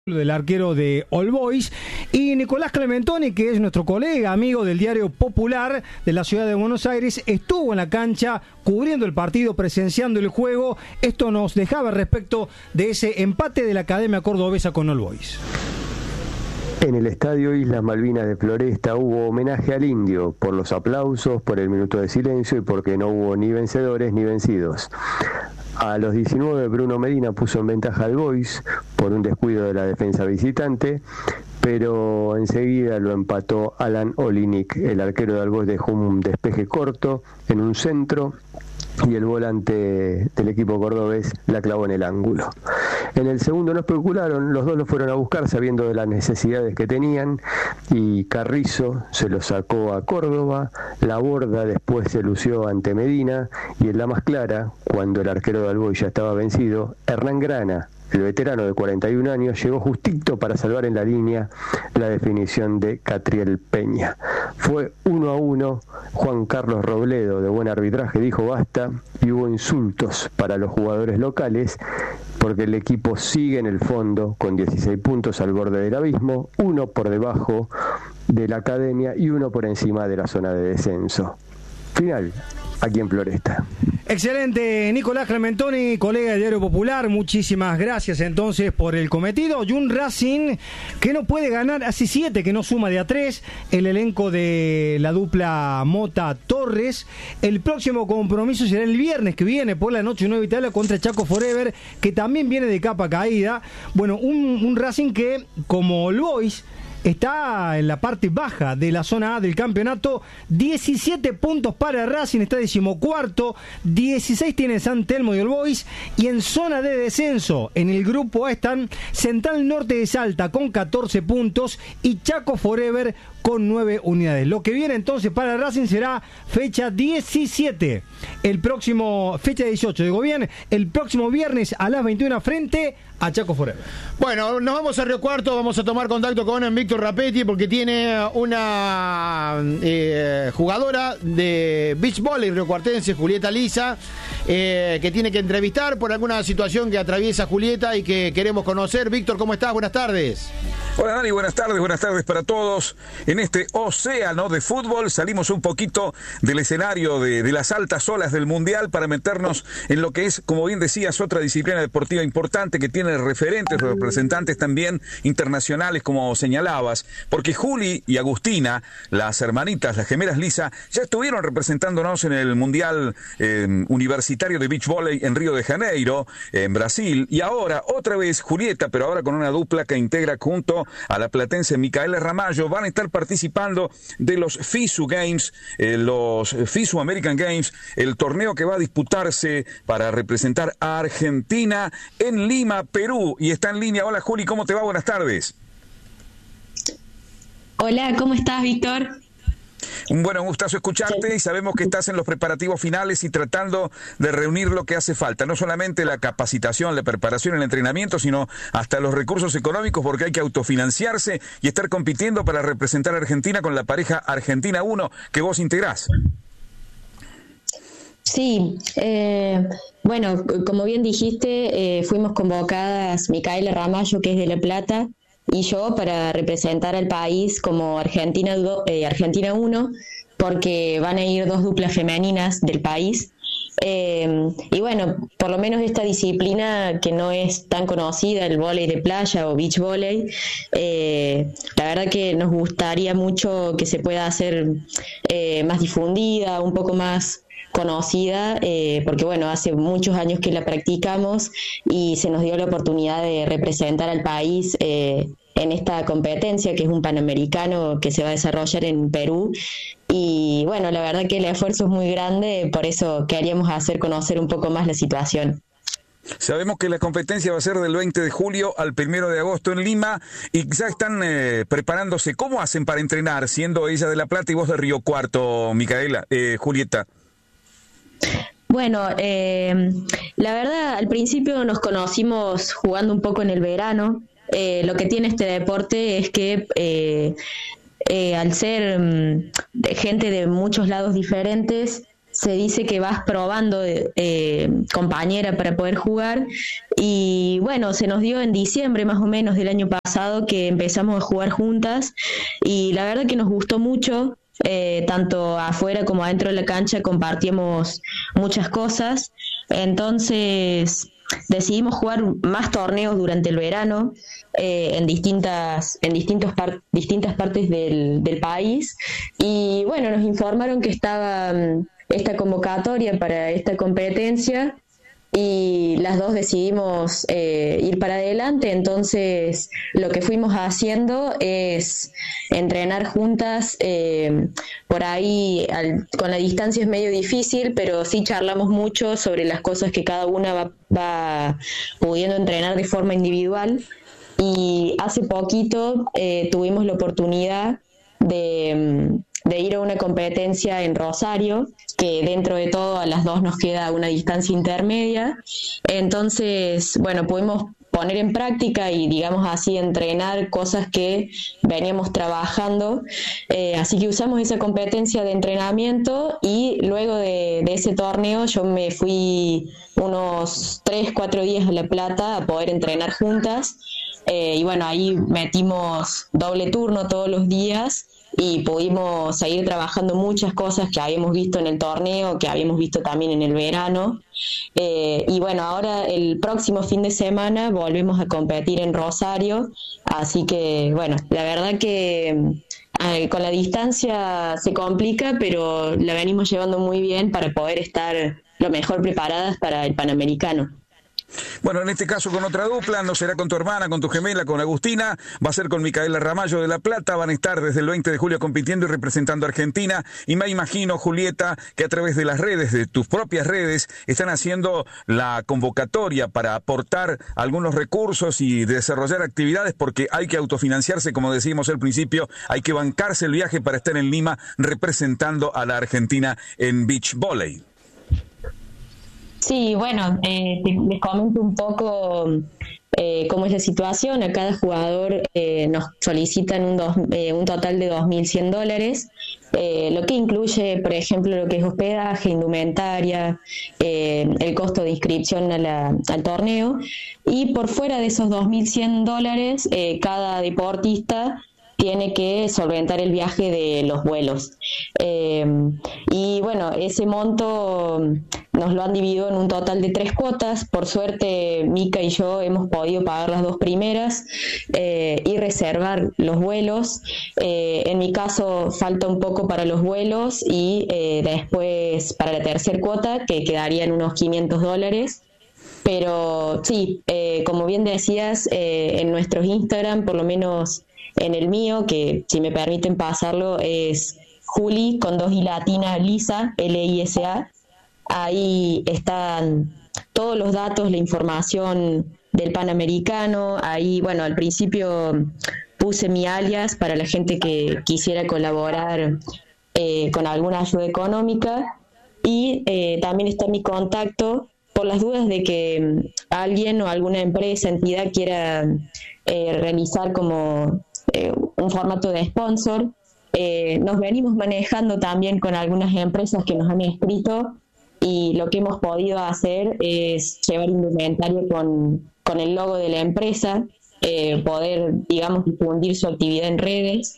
del arquero de All Boys, y Nicolás Clementoni, que es nuestro colega, amigo del Diario Popular de la ciudad de Buenos Aires, estuvo en la cancha cubriendo el partido, presenciando el juego. Esto nos dejaba respecto de ese empate de la Academia Cordobesa con All Boys. En el Estadio Islas Malvinas de Floresta hubo homenaje al Indio por los aplausos, por el minuto de silencio y porque no hubo ni vencedores ni vencidos. A los 19 Bruno Medina puso en ventaja al Boys por un descuido de la defensa visitante, pero enseguida lo empató Alan Olinik. El arquero de All Boys dejó un despeje corto en un centro y el volante del equipo cordobés la clavó en el ángulo. En el segundo no especularon, los dos lo fueron a buscar sabiendo de las necesidades que tenían, y Carrizo se lo sacó a Córdoba, la Borda después se lució ante Medina, y en la más clara, cuando el arquero de All Boys ya estaba vencido, Hernán Grana, el veterano de 41 años, llegó justito para salvar en la línea la definición de Catriel Peña. Fue 1-1, Juan Carlos Robledo, de buen arbitraje, dijo basta, y hubo insultos para los jugadores locales, porque el equipo sigue en el fondo con 16 puntos al borde del abismo, uno por debajo de la Academia y uno por encima de la zona de descenso. Final, aquí en Floresta. Excelente, Nicolás Clementoni, colega del Diario Popular, muchísimas gracias entonces por el cometido. Y un Racing que no puede ganar, hace 7 que no suma de a 3, el elenco de la dupla Mota-Torres. El próximo compromiso será el viernes que viene por la noche, 9 Italia, contra Chaco Forever, que también viene de capa caída. Bueno, un Racing que, como All Boys, está en la parte baja de la zona A del campeonato. 17 puntos para Racing, está 14º, 16 tiene San Telmo y All Boys, y en zona de descenso en el grupo A están Central Norte de Salta con 14 puntos y Chaco Forever con 9 unidades. Lo que viene entonces para Racing será fecha 17, fecha 18, digo bien, el próximo viernes a las 21 frente a Chaco Forever. Bueno, nos vamos a Río Cuarto, vamos a tomar contacto con Víctor Rapetti porque tiene una jugadora de beach volley riocuartense, Julieta Lisa, que tiene que entrevistar por alguna situación que atraviesa Julieta y que queremos conocer. Víctor, ¿cómo estás? Buenas tardes. Hola Dani, buenas tardes para todos. En este océano de fútbol salimos un poquito del escenario de las altas olas del Mundial para meternos en lo que es, como bien decías, otra disciplina deportiva importante que tiene referentes, representantes también internacionales, como señalabas, porque Juli y Agustina, las hermanitas, las gemelas Lisa, ya estuvieron representándonos en el Mundial Universitario de Beach Volley en Río de Janeiro, en Brasil, y ahora otra vez Julieta, pero ahora con una dupla que integra junto a la platense Micaela Ramallo, van a estar participando de los FISU Games, los FISU American Games, el torneo que va a disputarse para representar a Argentina en Lima, Perú, y está en línea. Hola Juli, ¿cómo te va? Buenas tardes. Hola, ¿cómo estás, Víctor? Un gustazo escucharte, y sabemos que estás en los preparativos finales y tratando de reunir lo que hace falta, no solamente la capacitación, la preparación, el entrenamiento, sino hasta los recursos económicos, porque hay que autofinanciarse y estar compitiendo para representar a Argentina con la pareja Argentina 1 que vos integrás. Sí, bueno, como bien dijiste, fuimos convocadas Micaela Ramallo, que es de La Plata, y yo para representar al país como Argentina 1, porque van a ir 2 duplas femeninas del país. Y bueno, por lo menos esta disciplina que no es tan conocida, el vóley de playa o beach volley, la verdad que nos gustaría mucho que se pueda hacer más difundida, un poco más conocida, porque bueno, hace muchos años que la practicamos y se nos dio la oportunidad de representar al país en esta competencia, que es un panamericano que se va a desarrollar en Perú. Y bueno, la verdad que el esfuerzo es muy grande, por eso queríamos hacer conocer un poco más la situación. Sabemos que la competencia va a ser del 20 de julio al 1 de agosto en Lima, y ya están preparándose. ¿Cómo hacen para entrenar, siendo ella de La Plata y vos de Río Cuarto, Micaela, Julieta? Bueno, la verdad, al principio nos conocimos jugando un poco en el verano. Lo que tiene este deporte es que al ser de gente de muchos lados diferentes, se dice que vas probando compañera para poder jugar, y bueno, se nos dio en diciembre más o menos del año pasado que empezamos a jugar juntas, y la verdad que nos gustó mucho. Tanto afuera como adentro de la cancha compartíamos muchas cosas, entonces decidimos jugar más torneos durante el verano en distintas partes del país, y bueno, nos informaron que estaba esta convocatoria para esta competencia y las dos decidimos ir para adelante. Entonces lo que fuimos haciendo es entrenar juntas. Por ahí con la distancia es medio difícil, pero sí charlamos mucho sobre las cosas que cada una va pudiendo entrenar de forma individual, y hace poquito tuvimos la oportunidad de ir a una competencia en Rosario, que dentro de todo a las dos nos queda una distancia intermedia. Entonces, bueno, pudimos poner en práctica y, digamos así, entrenar cosas que veníamos trabajando. Así que usamos esa competencia de entrenamiento, y luego de ese torneo yo me fui unos 3-4 días a La Plata a poder entrenar juntas. Y bueno, ahí metimos doble turno todos los días y pudimos seguir trabajando muchas cosas que habíamos visto en el torneo, que habíamos visto también en el verano. Y bueno, ahora el próximo fin de semana volvemos a competir en Rosario, así que bueno, la verdad que con la distancia se complica, pero la venimos llevando muy bien para poder estar lo mejor preparadas para el Panamericano. Bueno, en este caso con otra dupla, no será con tu hermana, con tu gemela, con Agustina, va a ser con Micaela Ramallo de La Plata. Van a estar desde el 20 de julio compitiendo y representando a Argentina, y me imagino, Julieta, que a través de las redes, de tus propias redes, están haciendo la convocatoria para aportar algunos recursos y desarrollar actividades, porque hay que autofinanciarse, como decimos al principio, hay que bancarse el viaje para estar en Lima representando a la Argentina en beach volley. Sí, bueno, les comento un poco cómo es la situación. A cada jugador nos solicitan un total de $2.100, lo que incluye, por ejemplo, lo que es hospedaje, indumentaria, el costo de inscripción al torneo, y por fuera de esos $2.100, cada deportista tiene que solventar el viaje de los vuelos. Y bueno, ese monto nos lo han dividido en un total de 3 cuotas. Por suerte, Mica y yo hemos podido pagar las 2 primeras y reservar los vuelos. En mi caso, falta un poco para los vuelos, y después para la tercera cuota, que quedarían unos $500. Pero sí, como bien decías, en nuestros Instagram, por lo menos en el mío, que si me permiten pasarlo, es Juli con 2 i latina, Lisa, Lisa. Ahí están todos los datos, la información del Panamericano. Ahí, bueno, al principio puse mi alias para la gente que quisiera colaborar con alguna ayuda económica, y también está mi contacto por las dudas de que alguien o alguna empresa, entidad quiera realizar como un formato de sponsor. Nos venimos manejando también con algunas empresas que nos han escrito, y lo que hemos podido hacer es llevar indumentario con el logo de la empresa, poder, digamos, difundir su actividad en redes.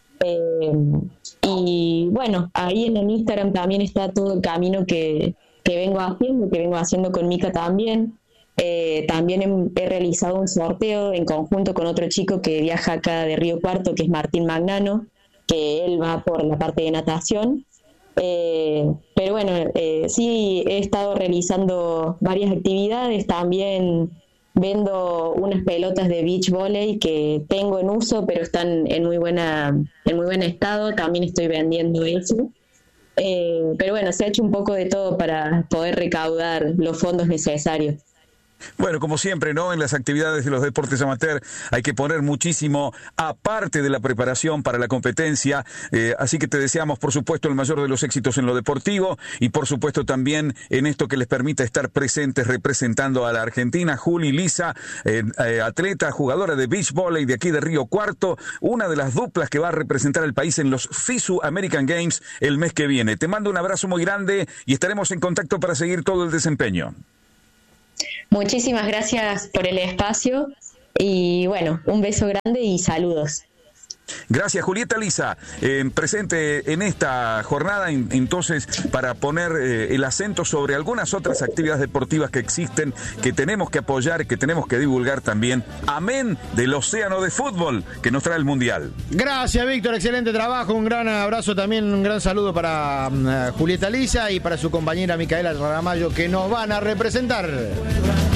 Y bueno, ahí en el Instagram también está todo el camino que vengo haciendo con Mica también. También he realizado un sorteo en conjunto con otro chico que viaja acá de Río Cuarto, que es Martín Magnano, que él va por la parte de natación. Pero bueno, sí he estado realizando varias actividades. También vendo unas pelotas de beach volley que tengo en uso, pero están en muy buen estado. También estoy vendiendo eso. Pero bueno, se ha hecho un poco de todo para poder recaudar los fondos necesarios. Bueno, como siempre, ¿no? En las actividades de los deportes amateur hay que poner muchísimo aparte de la preparación para la competencia, así que te deseamos, por supuesto, el mayor de los éxitos en lo deportivo y, por supuesto, también en esto que les permita estar presentes representando a la Argentina. Juli Lisa, atleta, jugadora de beach volley de aquí de Río Cuarto, una de las duplas que va a representar al país en los FISU American Games el mes que viene. Te mando un abrazo muy grande y estaremos en contacto para seguir todo el desempeño. Muchísimas gracias por el espacio y bueno, un beso grande y saludos. Gracias, Julieta Lisa, presente en esta jornada, entonces, para poner el acento sobre algunas otras actividades deportivas que existen, que tenemos que apoyar, que tenemos que divulgar también, amén del océano de fútbol que nos trae el Mundial. Gracias, Víctor, excelente trabajo, un gran abrazo también, un gran saludo para Julieta Lisa y para su compañera Micaela Ramallo, que nos van a representar.